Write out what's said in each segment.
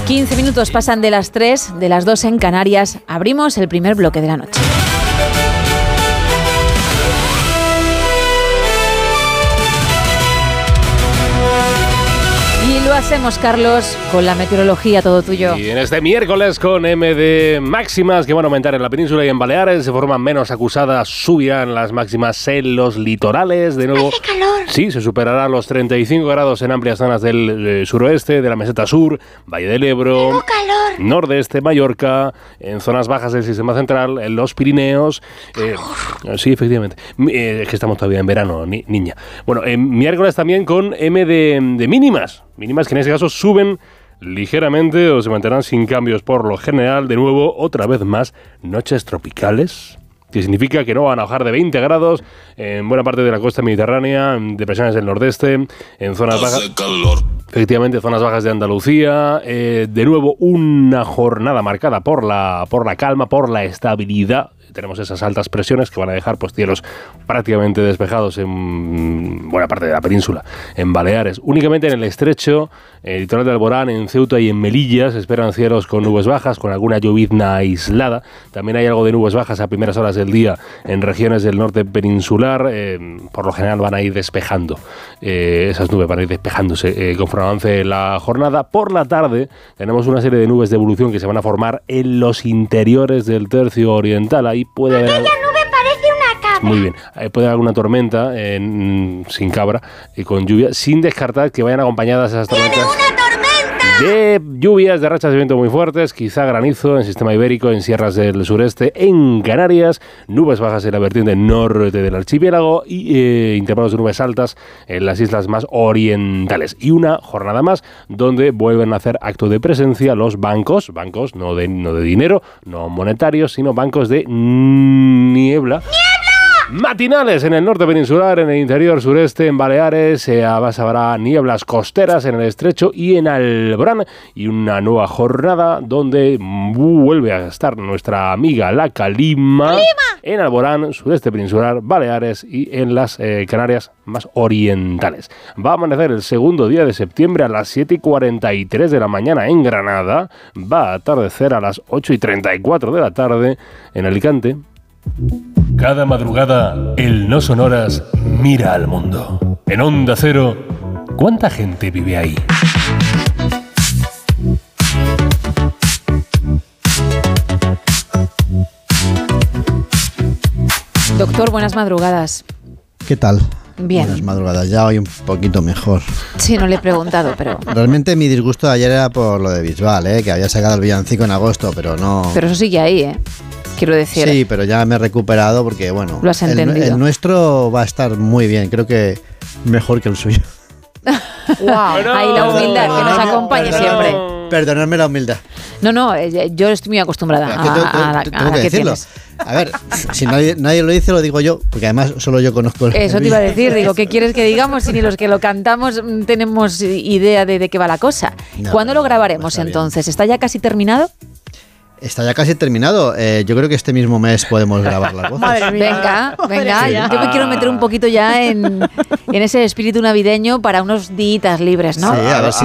15 minutos pasan de las 3, de las 2 en Canarias. Abrimos el primer bloque de la noche. Y lo hacemos, Carlos, con la meteorología, todo tuyo. Y en este miércoles con MD máximas que van a aumentar en la península y en Baleares, se forman menos acusadas, subirán las máximas en los litorales. De nuevo, ¡hace calor! Sí, se superarán los 35 grados en amplias zonas del suroeste, de la meseta sur, Valle del Ebro, ¡Tengo calor! nordeste, Mallorca, en zonas bajas del sistema central, en los Pirineos. Sí, efectivamente. Es que estamos todavía en verano, niña. Bueno, miércoles también con M de mínimas. Mínimas que en este caso suben ligeramente o se mantendrán sin cambios por lo general. De nuevo, otra vez más, noches tropicales, que significa que no van a bajar de 20 grados en buena parte de la costa mediterránea, en depresiones del nordeste, en zonas bajas. Efectivamente, zonas bajas de Andalucía. De nuevo, una jornada marcada por la calma, por la estabilidad. Tenemos esas altas presiones que van a dejar pues cielos prácticamente despejados en buena parte de la península, en Baleares. Únicamente en el estrecho, el litoral de Alborán, en Ceuta y en Melilla se esperan cielos con nubes bajas, con alguna llovizna aislada. También hay algo de nubes bajas a primeras horas del día en regiones del norte peninsular. Por lo general van a ir despejando. Esas nubes van a ir despejándose conforme avance la jornada. Por la tarde tenemos una serie de nubes de evolución que se van a formar en los interiores del tercio oriental. Ahí puede haber... Aquella nube parece una cabra. Muy bien, puede haber alguna tormenta sin cabra y con lluvia, sin descartar que vayan acompañadas esas tormentas ¡Tiene una tormenta! de lluvias, de rachas de viento muy fuertes, quizá granizo en sistema ibérico, en sierras del sureste, en Canarias, nubes bajas en la vertiente norte del archipiélago y intervalos de nubes altas en las islas más orientales. Y una jornada más donde vuelven a hacer acto de presencia los bancos no de dinero, no monetarios, sino bancos de niebla. Matinales en el norte peninsular, en el interior sureste, en Baleares, además habrá nieblas costeras en el estrecho y en Alborán, y una nueva jornada donde vuelve a estar nuestra amiga la calima en Alborán, sureste peninsular, Baleares y en las Canarias más orientales. Va a amanecer el segundo día de septiembre a las 7:43 de la mañana en Granada, va a atardecer a las 8:34 de la tarde en Alicante. Cada madrugada, el No Sonoras mira al mundo. En Onda Cero, ¿cuánta gente vive ahí? Doctor, buenas madrugadas. ¿Qué tal? Bien. Buenas madrugadas, ya hoy un poquito mejor. Sí, no le he preguntado, pero... Realmente mi disgusto de ayer era por lo de Bisbal, que había sacado el villancico en agosto, pero no... Pero eso sigue ahí, quiero decir. Sí, pero ya me he recuperado porque, bueno... Lo has entendido. El nuestro va a estar muy bien, creo que mejor que el suyo. ¡Wow! Ahí la humildad que nos acompañe siempre. Perdonadme la humildad. No, yo estoy muy acostumbrada a la que tienes. A ver, si nadie lo dice, lo digo yo, porque además solo yo conozco el... Eso te iba a decir, digo, ¿qué quieres que digamos si ni los que lo cantamos tenemos idea de qué va la cosa? ¿Cuándo lo grabaremos entonces? ¿Está ya casi terminado? Está ya casi terminado. Yo creo que este mismo mes podemos grabar las voces. Madre mía. Venga. Yo me quiero meter un poquito ya en ese espíritu navideño para unos días libres, ¿no? Sí, a ver si...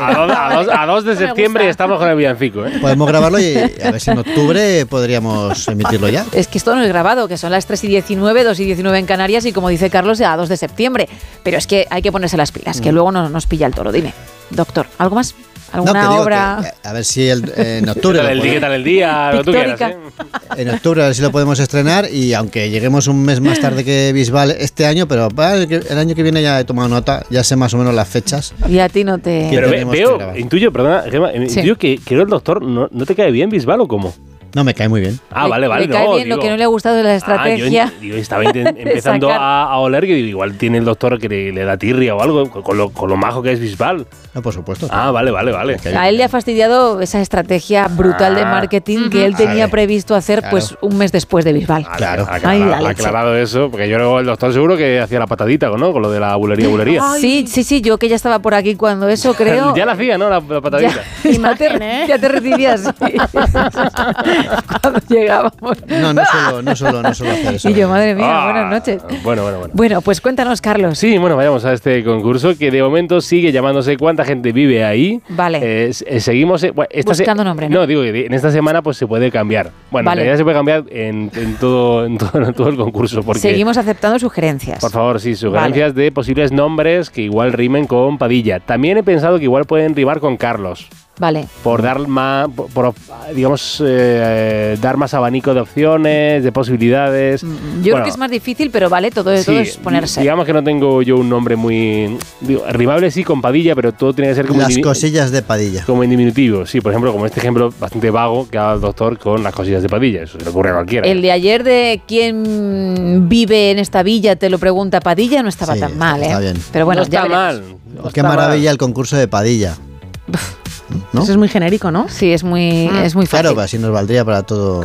A 2 de septiembre estamos con el villancico, Podemos grabarlo y a ver si en octubre podríamos emitirlo ya. Es que esto no es grabado, que son las 3:19, 2:19 en Canarias y como dice Carlos, a 2 de septiembre. Pero es que hay que ponerse las pilas, que luego nos pilla el toro. Dime, doctor, ¿algo más? ¿Alguna obra? A ver si en octubre... ¿Qué tal el día? Lo que tú quieras, En octubre a ver si lo podemos estrenar y aunque lleguemos un mes más tarde que Bisbal este año, pero el año que viene ya he tomado nota, ya sé más o menos las fechas. Y a ti no te... Pero intuyo, perdona, Gemma, intuyo que el doctor no te cae bien Bisbal o cómo. No, me cae muy bien. Vale. Le cae bien, lo que no le ha gustado es la estrategia. Yo estaba empezando a oler que igual tiene el doctor que le da tirria o algo, con lo majo que es Bisbal. No, por supuesto. Vale. A él le ha fastidiado esa estrategia brutal de marketing que él tenía previsto hacer pues un mes después de Bisbal. Claro. Ha aclarado eso, porque yo luego el doctor seguro que hacía la patadita, ¿no? Con lo de la bulería. Sí, yo que ya estaba por aquí cuando eso, creo. Ya la hacía, ¿no? La patadita. Ya te recibías. cuando llegábamos. No solo hacer eso. Y yo, madre mía, buenas noches. Bueno. Bueno, pues cuéntanos, Carlos. Sí, bueno, vayamos a este concurso que de momento sigue llamándose ¿Cuánta gente vive ahí? Vale. Seguimos buscando nombre, ¿no? No, digo que en esta semana pues se puede cambiar. Bueno, Vale. en realidad se puede cambiar en todo el concurso. Porque, seguimos aceptando sugerencias. por favor, sí, sugerencias de posibles nombres que igual rimen con Padilla. También he pensado que igual pueden rimar con Carlos. Vale. Por dar más, digamos, dar más abanico de opciones, de posibilidades. Yo creo que es más difícil, pero vale, todo es ponerse. Digamos que no tengo yo un nombre muy... rimable sí con Padilla, pero todo tiene que ser como... Las cosillas de Padilla. Como en diminutivo, sí. Por ejemplo, como este ejemplo bastante vago que ha dado el doctor con las cosillas de Padilla. Eso se le ocurre a cualquiera. El de ayer de quién vive en esta villa, te lo pregunta Padilla, no estaba tan mal, ¿eh? Está bien. Pero bueno, no está mal. Qué maravilla el concurso de Padilla. ¿No? Eso es muy genérico, ¿no? Sí, es muy fácil. Claro, pues así nos valdría para todo.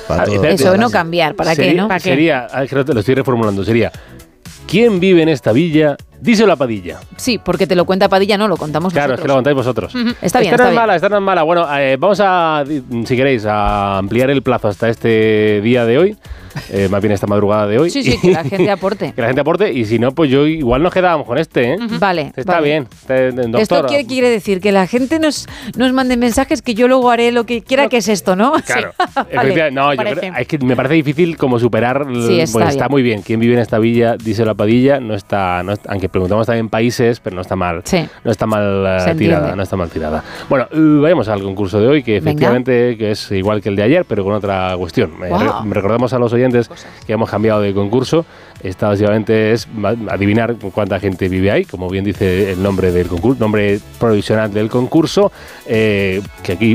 Eso no cambiar, ¿para qué, no? Sería, lo estoy reformulando, sería ¿quién vive en esta villa? Díselo a Padilla. Sí, porque te lo cuenta Padilla, no, lo contamos Claro, nosotros. es que lo contáis vosotros. Está bien, esta no es mala. Bueno, vamos a, si queréis, a ampliar el plazo hasta este día de hoy. Más bien esta madrugada de hoy. Sí, que la gente aporte. Que la gente aporte, y si no, pues yo igual nos quedábamos con este, ¿eh? Vale. Está bien. Doctor. ¿Esto qué quiere decir? Que la gente nos mande mensajes que yo luego haré lo que quiera, que es esto, ¿no? Claro. Vale, no, yo creo, es que me parece difícil como superar. Sí, está muy bien. ¿Quién vive en esta villa? Díselo a Padilla. No está, aunque preguntamos también países, pero no está mal. Sí. No está mal Se tirada. entiende. No está mal tirada. Bueno, vayamos al concurso de hoy, que efectivamente que es igual que el de ayer, pero con otra cuestión. Wow. Recordamos a los oyentes que hemos cambiado de concurso. Esta básicamente es adivinar cuánta gente vive ahí, como bien dice el nombre del concurso, nombre provisional del concurso, que aquí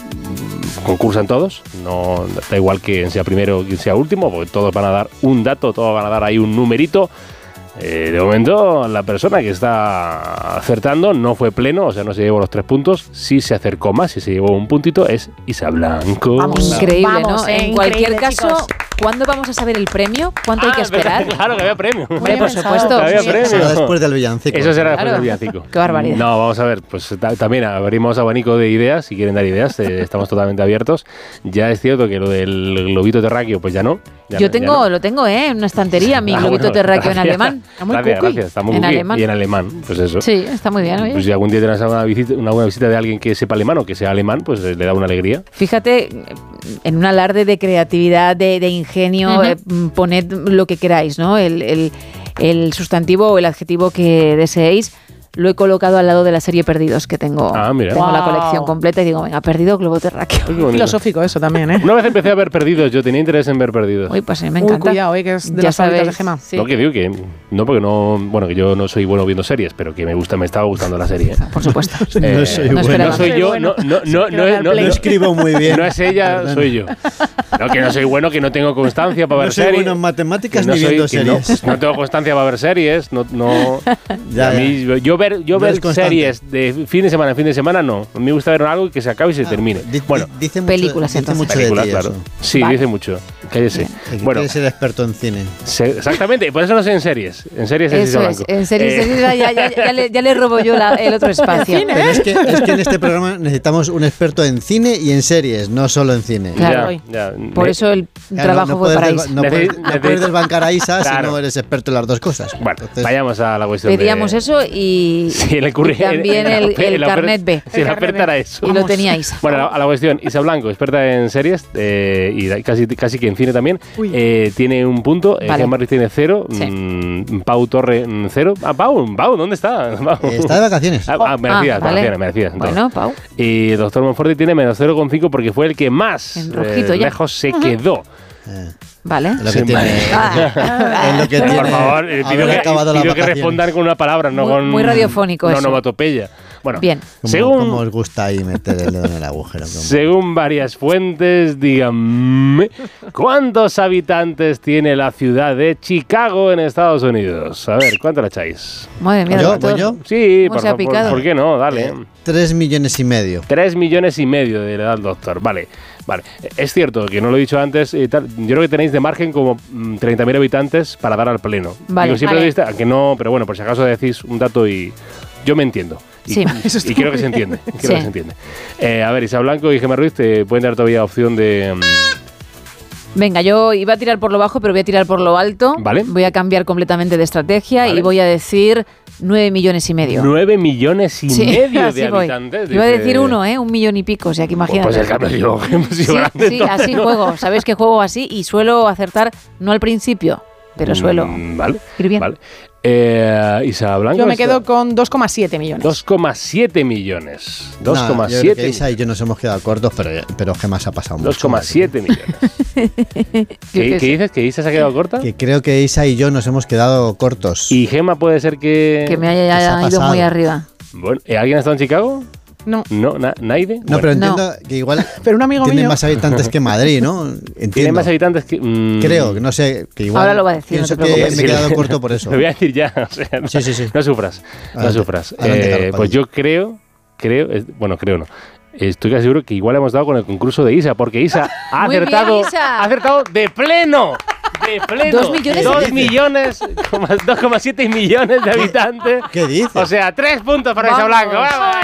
concursan todos, no da igual quién sea primero o quién sea último, porque todos van a dar un dato, todos van a dar ahí un numerito. De momento, la persona que está acertando no fue pleno, o sea, no se llevó los 3 puntos. Sí se acercó más, sí se llevó un puntito, es Isa Blanco. Vamos. Increíble, Vamos, ¿no? En increíble, cualquier caso, chicos. ¿cuándo vamos a saber el premio? ¿Cuánto hay que esperar? Claro que había premio. Hombre, por pensado. supuesto. Había Sí. premio. Será después del villancico. Eso será después Claro. del villancico. Qué barbaridad. No, vamos a ver, pues también abrimos abanico de ideas, si quieren dar ideas, estamos totalmente abiertos. Ya es cierto que lo del globito terráqueo, pues ya no. Yo lo tengo, en una estantería, mi globito terráqueo en alemán. Gracias, está muy En cookie. alemán. Y en alemán, pues eso. Sí, está muy bien. Oye. Pues si algún día tienes una buena visita de alguien que sepa alemán o que sea alemán, pues le da una alegría. Fíjate, en un alarde de creatividad, de ingenio, poned lo que queráis, ¿no? El sustantivo o el adjetivo que deseéis. Lo he colocado al lado de la serie Perdidos, que tengo. Mira. Tengo la Wow. colección completa y digo, venga, perdido globo terráqueo. Qué bonito. Filosófico eso también, ¿eh? Una vez empecé a ver Perdidos, yo tenía interés en ver Perdidos. Uy, pues me Uy, encanta. cuidado, que es de Ya las favoritas de sabéis, Gemma. sí. No, que digo que no, porque no, bueno, que yo no soy bueno viendo series, pero que me estaba gustando la serie. Por supuesto. No soy no bueno. esperaba. No soy yo, Bueno. no No escribo muy bien. No es ella, Perdona. soy yo. No, que no soy bueno, que no tengo constancia para ver No soy series. bueno en matemáticas que no ni soy- viendo que no- series. No tengo constancia para ver series. No. Ya, A mí, yo ver eres constante. series de fin de semana en fin de semana, no. A mí me gusta ver algo que se acabe y se termine. Bueno, dice mucho, películas, dice entonces. mucho Películas, de ti claro. eso. Sí, Vale. dice mucho. Cállese. Que Bueno, quieres ser experto en cine. exactamente. Por eso no sé en series. En series es Eso Isa es. Blanco. En series ya le robo yo el otro espacio. cine, Pero es que en este programa necesitamos un experto en cine y en series, no solo en cine. Claro. Ya. Por eso el Claro, trabajo fue para Isa. No puedes Necesito- desbancar a Isa si Claro. no eres experto en las dos cosas. Bueno, Entonces, vayamos a la cuestión. Pedíamos eso y, Sí, le ocurre. y también el carnet B. Sí, la oferta era eso. Y lo teníais. Bueno, a la cuestión. Isa Blanco, experta en series y casi que en cine también, tiene un punto. Vale. Gemma Ruiz tiene 0. Sí. Pau Torre 0. Pau, ¿dónde está? Pau. está de vacaciones. Merecidas, vale. merecidas. entonces. Bueno, Pau. Y Doctor Monforte tiene menos 0,5 porque fue el que más En rojito ya. lejos se quedó. Vale. Es lo que Sí, tiene. Ah. Es lo que Por tiene favor, haber acabado las pido que vacaciones. respondan con una palabra, no Muy- con muy radiofónico una eso. onomatopeya. Bueno, Bien. ¿Cómo os gusta ahí meter el dedo en el agujero? ¿Cómo? según varias fuentes, díganme, ¿cuántos habitantes tiene la ciudad de Chicago en Estados Unidos? A ver, ¿cuánto la echáis? Madre mía, ¿Yo? doctor. ¿Voy yo? Sí, ¿Cómo se ha picado? ¿por qué no? Dale. 3,5 millones. 3,5 millones de le da el doctor. Vale. Es cierto que no lo he dicho antes. Yo creo que tenéis de margen como 30.000 habitantes para dar al pleno. Vale. Digo, siempre Vale. aunque no, pero bueno, por si acaso decís un dato y yo me entiendo. Sí. Y creo que se entiende. Creo que se entiende. A ver, Isa Blanco y Gemma Ruiz te pueden dar todavía opción de... Venga, yo iba a tirar por lo bajo, pero voy a tirar por lo alto. Vale. Voy a cambiar completamente de estrategia y voy a decir 9,5 millones. 9,5 millones de voy. habitantes. Iba a decir 1 millón y pico, o sea que imagínate. Pues el cambio hemos sido grande. Sí, así juego. Sabéis que juego así y suelo acertar, no al principio, pero suelo ir bien. Vale. Isa Blanco. Yo me quedo con 2,7 millones. 2,7 millones. 2,7 yo creo que Isa y yo nos hemos quedado cortos, pero Gemma se ha pasado mucho. 2,7 millones. ¿Qué dices? ¿Que Isa se ha quedado corta? Que creo que Isa y yo nos hemos quedado cortos. ¿Y Gemma puede ser que me haya ido muy arriba? Bueno, ¿alguien ha estado en Chicago? No. ¿Naide? No, pero entiendo que igual pero un amigo tiene mío más habitantes que Madrid, ¿no? Entiendo. Tiene más habitantes que... Creo, que no sé, que igual... Ahora lo va a decir, Pienso no te que preocupes. me he quedado corto por eso. Lo voy a decir ya. O sea, Sí. No sufras. Adelante, Carlos, pues yo creo, creo no. Estoy casi seguro que igual hemos dado con el concurso de Isa, porque Isa ha Muy bien, acertado, Isa. ha acertado de pleno. 2,7 millones de habitantes. ¿Qué dices? O sea, 3 puntos para Isa Vamos. Blanco. ¡Bravo!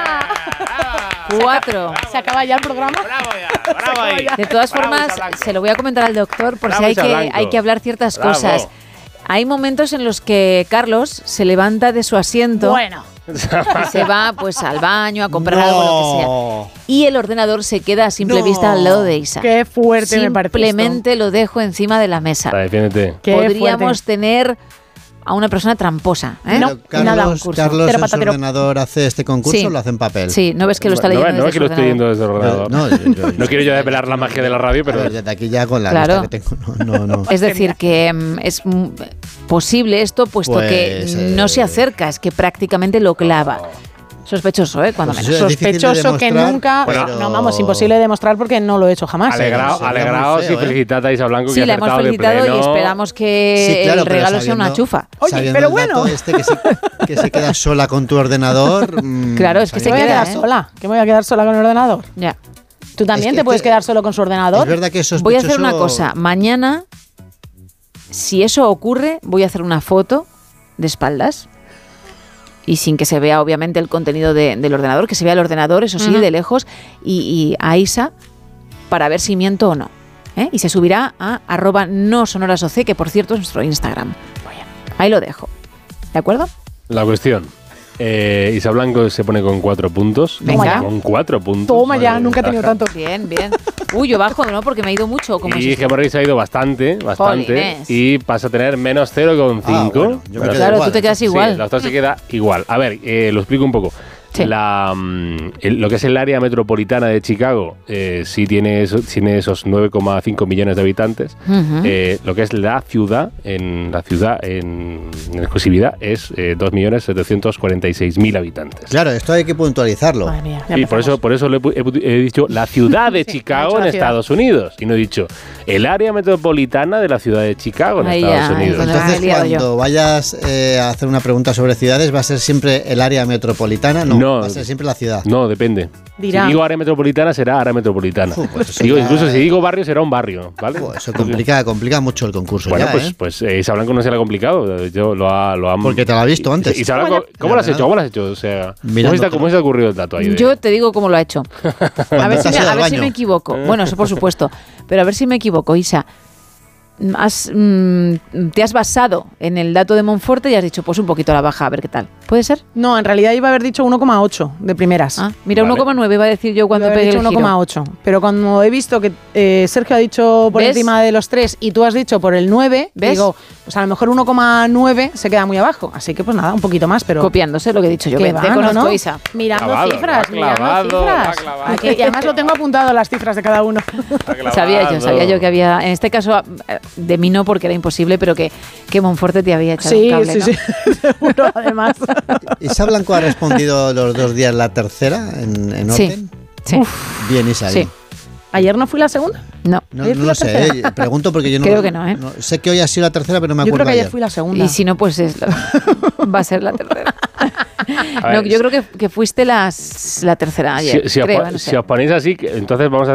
4. ¿Se acaba ya el programa? ¡Bravo ahí! De todas Bravo, formas, Isa Blanco. se lo voy a comentar al doctor por Bravo, si Isa Blanco. hay que hablar ciertas Bravo. cosas. Hay momentos en los que Carlos se levanta de su asiento Bueno. y se va pues al baño a comprar algo, lo que sea. Y el ordenador se queda a simple vista al lado de Isa. Qué fuerte me parece esto. Simplemente lo dejo encima de la mesa. Defiéndete. Qué Podríamos fuerte. tener a una persona tramposa. ¿eh? No, Pero nada, un Carlos, curso. Carlos Cero en su patatero. ordenador hace este concurso Sí. o lo hace en papel. Sí, no ves que lo está leyendo No desde es que su lo estoy ordenador. yendo desde el ordenador. No, No quiero yo desvelar la magia de la radio, A pero... ver, desde aquí ya con la Claro. lista que tengo. No. Es decir, que es posible esto, puesto Pues, que no se acerca, es que prácticamente lo clava. Sospechoso, cuando Pues menos. eso es difícil de Sospechoso que demostrar, nunca... pero- No, vamos, imposible de demostrar porque no lo he hecho jamás. Alegraos feo, y felicitad a Isa Blanco, Sí, que la ha hemos acertado de felicitado y pleno. esperamos que Sí, claro, el pero regalo sea una sabiendo- chufa. Oye, sabiendo pero el dato bueno. este que se queda sola con tu ordenador. Claro, es que ¿Qué se me voy a queda, quedar sola? ¿Que me voy a quedar sola con el ordenador? Ya. ¿Tú también Es que- te puedes quedar solo con su ordenador? Es verdad que es Voy a hacer una sospechoso- cosa. Mañana, si eso ocurre, voy a hacer una foto de espaldas y sin que se vea obviamente el contenido del ordenador, que se vea el ordenador, eso sí, Ujú. de lejos, y a Isa para ver si miento o no. ¿eh? Y se subirá a @nosonorasoc, que por cierto es nuestro Instagram. Ahí lo dejo. ¿De acuerdo? La cuestión. Isa Blanco se pone con 4 puntos. Venga. Con 4 puntos. Toma ya, Vale, nunca he tenido ventaja. tanto. Bien, bien. Uy, yo bajo, ¿no? Porque me ha ido mucho. Como Y Gemma Ruiz ha ido bastante. Jolines. Y pasa a tener menos 0,5. bueno, yo me quedo Claro, igual, tú te quedas Sí, igual. la otra se queda igual. A ver, lo explico un poco. Sí. Lo que es el área metropolitana de Chicago sí tiene esos 9,5 millones de habitantes. Ujú. Lo que es la ciudad en exclusividad es 2.746.000 habitantes. Claro, esto hay que puntualizarlo. Madre mía, ya Y por eso he dicho la ciudad de Sí, Chicago he dicho en la ciudad. Estados Unidos. Y no he dicho el área metropolitana de la ciudad de Chicago en Ahí Estados ya, Unidos. es donde me he Entonces, liado yo. cuando vayas a hacer una pregunta sobre ciudades, ¿va a ser siempre el área metropolitana? No. va a ser siempre la ciudad. No, depende. Dirá. Si digo área metropolitana, será área metropolitana. Pues eso Digo, ya- incluso si digo barrio, será un barrio. ¿Vale? Eso complica mucho el concurso. Bueno, ya, pues, ¿eh? pues Isa Blanco no se le ha complicado. Yo lo ha Porque te lo ha visto antes. Isa Blanco, ¿cómo lo has hecho? ¿Cómo lo has hecho? O sea, Mirándotelo. ¿cómo se te ha ocurrido el dato ahí? Yo te digo cómo lo ha hecho. A ver, te has ido al a ver si baño. me equivoco. Bueno, eso por supuesto. Pero a ver si me equivoco, Isa. Te has basado en el dato de Monforte y has dicho, pues un poquito a la baja, a ver qué tal. ¿Puede ser? No, en realidad iba a haber dicho 1,8 de primeras. Ah, mira, Vale. 1,9 iba a decir yo cuando Iba a haber pegué el dicho giro. 1,8. Pero cuando he visto que Sergio ha dicho por ¿Ves? encima de los 3 y tú has dicho por el 9, ¿Ves? digo, pues a lo mejor 1,9 se queda muy abajo. Así que pues nada, un poquito más, pero... Copiándose lo que he dicho yo. Que Ven, te va, conozco, ¿no? Isa. Mirando Clavado, cifras, lo ha clavado, mirando lo ha cifras. clavado. Aquí, y además lo tengo apuntado las cifras de cada uno. Sabía yo que había, en este caso, de mí no porque era imposible, pero que Monforte te había echado un Sí, cable, sí, ¿no? sí, seguro, además. Isa Blanco ha respondido los 2 días la tercera en Sí. orden. Sí. Bien, Isa. Sí. bien. ¿Ayer no fui la segunda? No. No, ¿Ayer no fui lo la sé, tercera? pregunto porque yo no. Creo que no, ¿eh? Sé que hoy ha sido la tercera, pero no me Yo acuerdo creo que ayer ayer. fui la segunda. Y si no, pues va a ser la tercera. A No, ver, yo creo que fuiste la tercera ayer. Si os creo, no sé. ponéis así, entonces vamos a